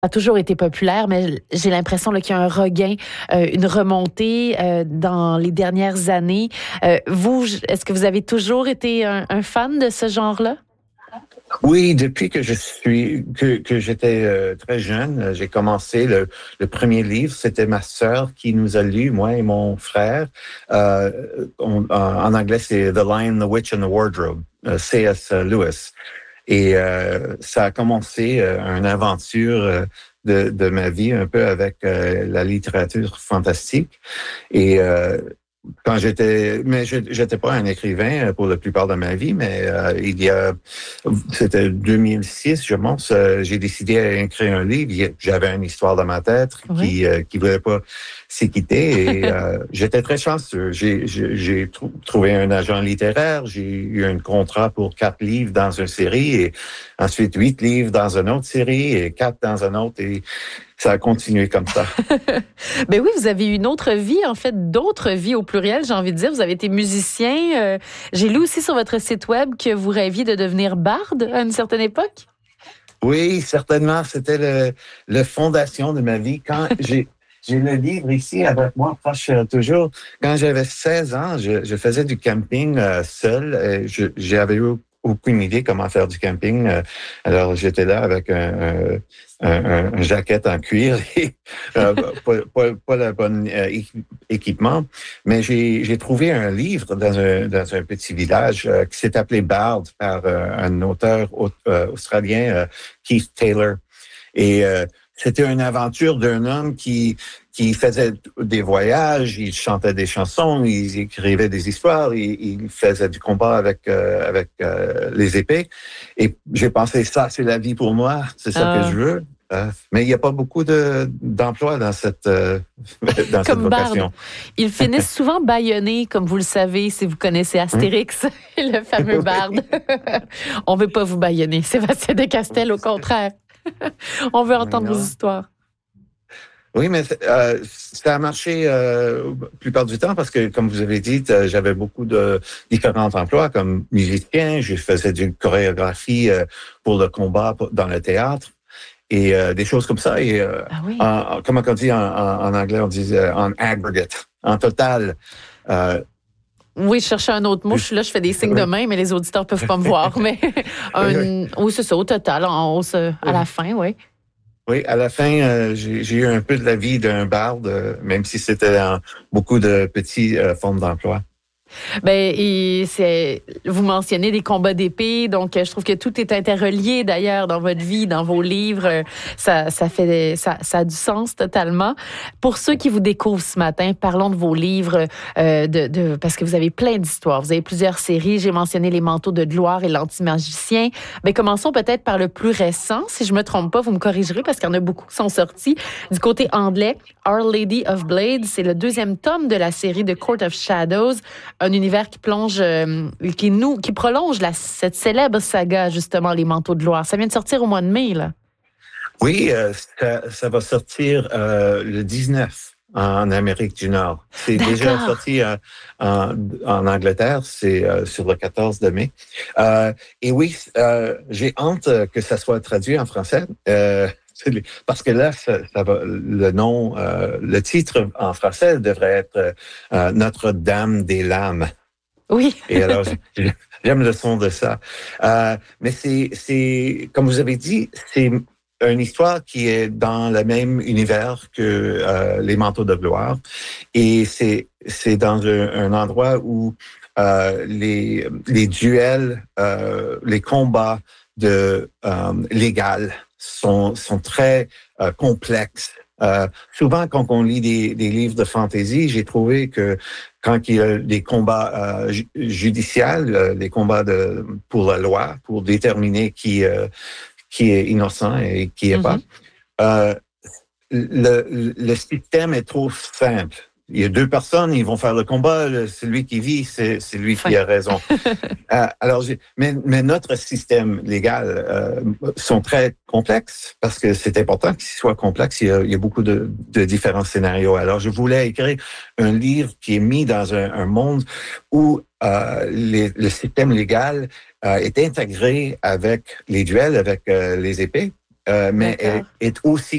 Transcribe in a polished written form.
a toujours été populaire, mais j'ai l'impression là, qu'il y a un regain, une remontée dans les dernières années. Vous, est-ce que vous avez toujours été un fan de ce genre-là? Oui, depuis que j'étais très jeune, j'ai commencé le premier livre. C'était ma sœur qui nous a lu, moi et mon frère. En anglais, c'est The Lion, the Witch and the Wardrobe, C.S. Lewis. Et ça a commencé une aventure de ma vie un peu avec la littérature fantastique. Et j'étais pas un écrivain pour la plupart de ma vie, mais c'était 2006, je pense, j'ai décidé d'écrire un livre. J'avais une histoire dans ma tête Oui. qui voulait pas s'équiter et j'étais très chanceux. J'ai trouvé un agent littéraire, j'ai eu un contrat pour 4 livres dans une série et ensuite 8 livres dans une autre série et 4 dans une autre et ça a continué comme ça. Ben oui, vous avez eu une autre vie, en fait, d'autres vies au pluriel, j'ai envie de dire. Vous avez été musicien. J'ai lu aussi sur votre site web que vous rêviez de devenir barde à une certaine époque. Oui, certainement. C'était le fondation de ma vie. Quand j'ai le livre ici avec moi, proche toujours. Quand j'avais 16 ans, je faisais du camping seul. J'avais eu aucune idée comment faire du camping. Alors, j'étais là avec un jaquette en cuir et pas le bon équipement. Mais j'ai trouvé un livre dans un petit village qui s'est appelé Bard par un auteur australien, Keith Taylor. Et c'était une aventure d'un homme qui faisait des voyages, il chantait des chansons, il écrivait des histoires, il faisait du combat avec les épées. Et j'ai pensé, ça, c'est la vie pour moi, c'est ça que je veux. Mais il n'y a pas beaucoup d'emplois dans cette Comme vocation. barde. Ils finissent souvent bâillonnés, comme vous le savez, si vous connaissez Astérix, le fameux barde. On ne veut pas vous bâillonner, Sébastien Decastel, au contraire. On veut entendre vos histoires. Oui, mais ça a marché la plupart du temps parce que, comme vous avez dit, j'avais beaucoup de différents emplois comme musicien. Je faisais d'une chorégraphie pour le combat dans le théâtre et des choses comme ça. Et oui. comment on dit en anglais, on dit en aggregate, en total. Oui, je cherchais un autre mot. Je suis là, je fais des signes de main, mais les auditeurs peuvent pas me voir. Mais oui, c'est ça, au total, en hausse à la fin, oui. Oui, à la fin, j'ai eu un peu de la vie d'un barde, même si c'était beaucoup de petits formes d'emploi. Ben, vous mentionnez des combats d'épée, donc je trouve que tout est interrelié d'ailleurs dans votre vie, dans vos livres. Ça a du sens totalement. Pour ceux qui vous découvrent ce matin, parlons de vos livres, parce que vous avez plein d'histoires. Vous avez plusieurs séries. J'ai mentionné Les Manteaux de gloire et L'Anti-magicien. Mais commençons peut-être par le plus récent. Si je me trompe pas, vous me corrigerez parce qu'il y en a beaucoup qui sont sortis. Du côté anglais, Our Lady of Blades, c'est le 2e tome de la série de Court of Shadows. Un univers qui plonge, qui prolonge cette célèbre saga, justement, Les Manteaux de gloire. Ça vient de sortir au mois de mai, là. Oui, ça va sortir le 19 en Amérique du Nord. C'est déjà sorti en Angleterre, c'est sur le 14 de mai. Et oui, j'ai hâte que ça soit traduit en français. Parce que là, ça va, le titre en français devrait être Notre-Dame des Lames. Oui. Et alors, j'aime le son de ça. Mais c'est, comme vous avez dit, c'est une histoire qui est dans le même univers que Les Manteaux de gloire. Et c'est dans un endroit où les duels, les combats légal sont très complexes. Souvent, quand on lit des livres de fantasy, j'ai trouvé que quand il y a des combats judiciaires, des combats pour la loi, pour déterminer qui est innocent et qui est pas, le système est trop simple. Il y a 2 personnes, ils vont faire le combat. Celui qui vit, c'est lui qui a raison. Mais notre système légal sont très complexes parce que c'est important qu'il soit complexe. Il y a beaucoup de différents scénarios. Alors, je voulais écrire un livre qui est mis dans un monde où le système légal est intégré avec les duels, avec les épées. mais D'accord. est aussi